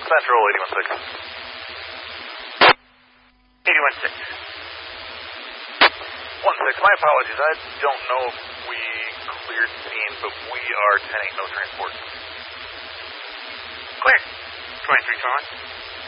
Central 816. 816. 16, my apologies. I don't know if we cleared scene, but we are 10-8, no transport. Clear. 2321.